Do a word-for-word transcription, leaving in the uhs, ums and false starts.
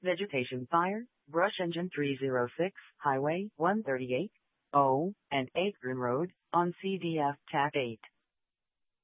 Vegetation fire, brush engine three oh six, Highway one thirty-eight, O and eight Green Road, on C D F T A C eight.